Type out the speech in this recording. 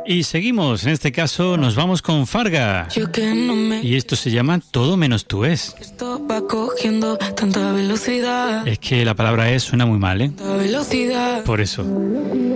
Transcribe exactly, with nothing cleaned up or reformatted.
Y seguimos, en este caso nos vamos con Farga. Yo que no me... Y esto se llama Todo menos tú es. Esto va cogiendo tanta velocidad. Es que la palabra es suena muy mal, ¿eh? Tanta velocidad. Por eso.